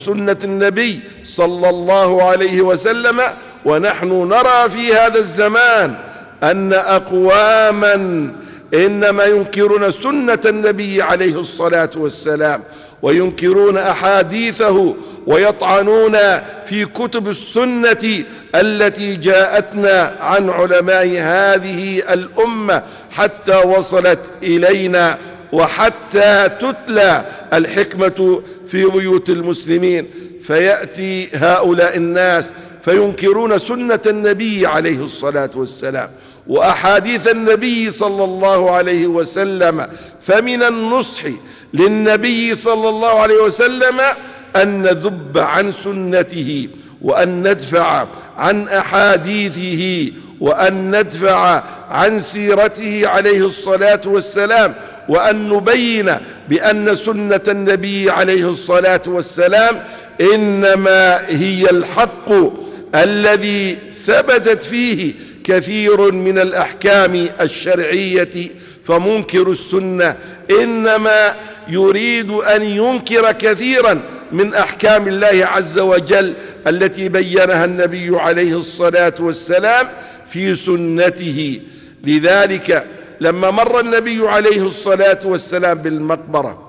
سنة النبي صلى الله عليه وسلم. ونحن نرى في هذا الزمان أن أقواما إنما ينكرون سنة النبي عليه الصلاة والسلام وينكرون أحاديثه ويطعنون في كتب السنة التي جاءتنا عن علماء هذه الأمة حتى وصلت إلينا وحتى تتلى الحكمة في بيوت المسلمين. فيأتي هؤلاء الناس فينكرون سنة النبي عليه الصلاة والسلام وأحاديث النبي صلى الله عليه وسلم. فمن النصح للنبي صلى الله عليه وسلم أن نذب عن سنته وأن ندفع عن أحاديثه وأن ندفع عن سيرته عليه الصلاة والسلام، وأن نبين بأن سنة النبي عليه الصلاة والسلام إنما هي الحق الذي ثبتت فيه كثير من الأحكام الشرعية. فمنكر السنة إنما يريد أن ينكر كثيرا من أحكام الله عز وجل التي بينها النبي عليه الصلاة والسلام في سنته. لذلك لما مر النبي عليه الصلاة والسلام بالمقبرة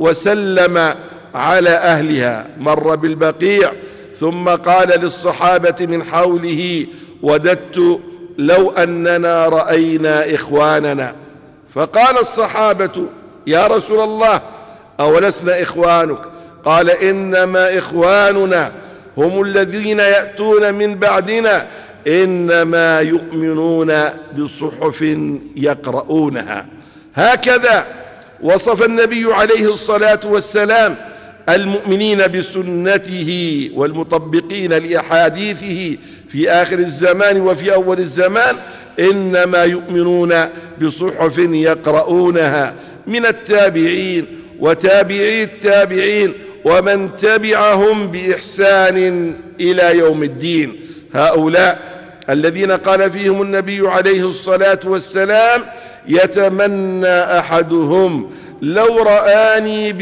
وسلم على أهلها، مر بالبقيع ثم قال للصحابة من حوله: وددت لو أننا رأينا إخواننا. فقال الصحابة: يا رسول الله أولسنا إخوانك؟ قال: إنما إخواننا هم الذين يأتون من بعدنا إنما يؤمنون بصحف يقرؤونها. هكذا وصف النبي عليه الصلاة والسلام المؤمنين بسنته والمطبقين لأحاديثه في آخر الزمان وفي أول الزمان إنما يؤمنون بصحف يقرؤونها من التابعين وتابعي التابعين ومن تبعهم بإحسان إلى يوم الدين. هؤلاء الذين قال فيهم النبي عليه الصلاة والسلام: يتمنى أحدهم لو رآني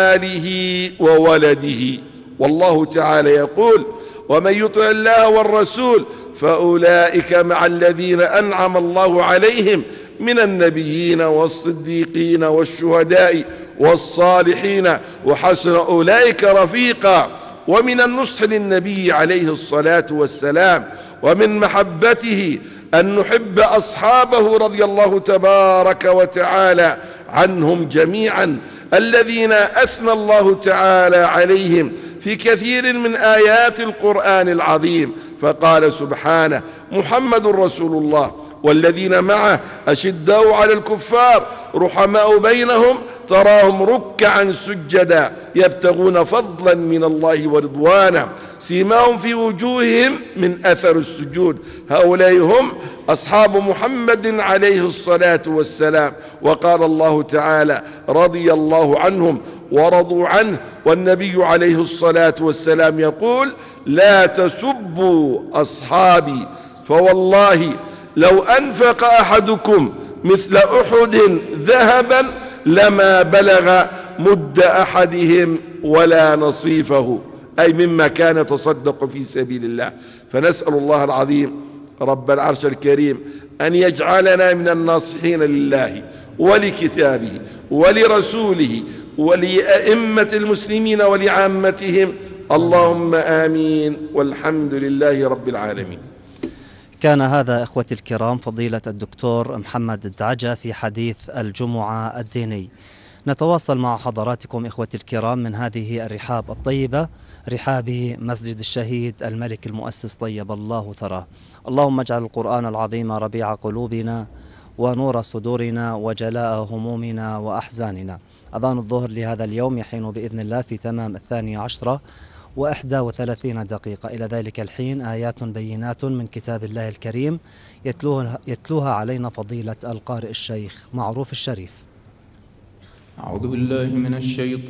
بماله وولده. والله تعالى يقول: ومن يطع الله والرسول فأولئك مع الذين أنعم الله عليهم من النبيين والصديقين والشهداء والصالحين وحسن أولئك رفيقا. ومن النصح للنبي عليه الصلاة والسلام ومن محبته أن نحب أصحابه رضي الله تبارك وتعالى عنهم جميعا الذين أثنى الله تعالى عليهم في كثير من آيات القرآن العظيم. فقال سبحانه: محمد رسول الله والذين معه أشداء على الكفار رحماء بينهم تراهم ركعا سجدا يبتغون فضلا من الله ورضوانا سيماهم في وجوههم من أثر السجود. هؤلاء هم أصحاب محمد عليه الصلاة والسلام. وقال الله تعالى: رضي الله عنهم ورضوا عنه. والنبي عليه الصلاة والسلام يقول: لا تسبوا أصحابي فوالله لو أنفق أحدكم مثل أحد ذهبا لما بلغ مد أحدهم ولا نصيفه، أي مما كان يتصدق في سبيل الله. فنسأل الله العظيم رب العرش الكريم أن يجعلنا من الناصحين لله ولكتابه ولرسوله ولأئمة المسلمين ولعامتهم. اللهم آمين، والحمد لله رب العالمين. كان هذا إخوتي الكرام فضيلة الدكتور محمد الدعجة في حديث الجمعة الديني. نتواصل مع حضراتكم إخوتي الكرام من هذه الرحاب الطيبة، رحاب مسجد الشهيد الملك المؤسس طيب الله ثراه. اللهم اجعل القرآن العظيم ربيع قلوبنا ونور صدورنا وجلاء همومنا وأحزاننا. أذان الظهر لهذا اليوم يحين بإذن الله في تمام 12:31 دقيقة. إلى ذلك الحين آيات بينات من كتاب الله الكريم يتلوها علينا فضيلة القارئ الشيخ معروف الشريف. أعوذ بالله من الشيطان